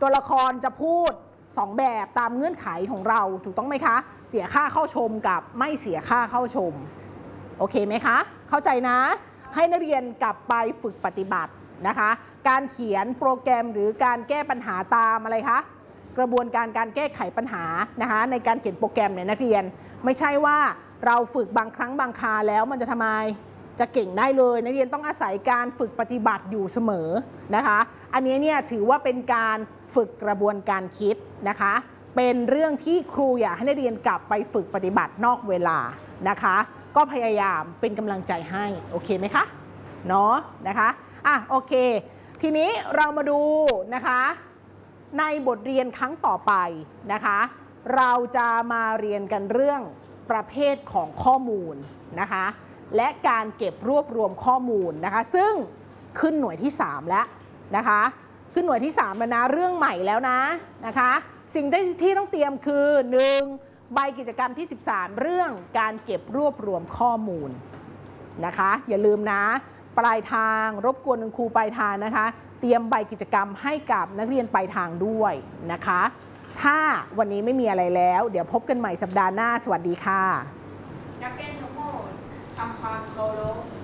ตัวละครจะพูด2แบบตามเงื่อนไขของเราถูกต้องไหมคะเสียค่าเข้าชมกับไม่เสียค่าเข้าชมโอเคไหมคะเข้าใจนะให้นักเรียนกลับไปฝึกปฏิบัตินะคะการเขียนโปรแกรมหรือการแก้ปัญหาตามอะไรคะกระบวนการการแก้ไขปัญหานะคะในการเขียนโปรแกรมเนี่ยนักเรียนไม่ใช่ว่าเราฝึกบางครั้งบางคราแล้วมันจะทำไมจะเก่งได้เลยนักเรียนต้องอาศัยการฝึกปฏิบัติอยู่เสมอนะคะอันนี้เนี่ยถือว่าเป็นการฝึกกระบวนการคิดนะคะเป็นเรื่องที่ครูอยากให้นักเรียนกลับไปฝึกปฏิบัตินอกเวลานะคะก็พยายามเป็นกำลังใจให้โอเคไหมคะเนาะนะคะโอเคทีนี้เรามาดูนะคะในบทเรียนครั้งต่อไปนะคะเราจะมาเรียนกันเรื่องประเภทของข้อมูลนะคะและการเก็บรวบรวมข้อมูลนะคะซึ่งขึ้นหน่วยที่3แล้วนะคะขึ้นหน่วยที่3แล้วนะเรื่องใหม่แล้วนะคะสิ่งที่ต้องเตรียมคือ 1. ใบกิจกรรมที่13เรื่องการเก็บรวบรวมข้อมูลนะคะอย่าลืมนะปลายทางรบกวนคุณครูปลายทางนะคะเตรียมใบกิจกรรมให้กับนักเรียนปลายทางด้วยนะคะถ้าวันนี้ไม่มีอะไรแล้วเดี๋ยวพบกันใหม่สัปดาห์หน้าสวัสดีค่ะนักเรียนทั้งหมดทำความเคารพ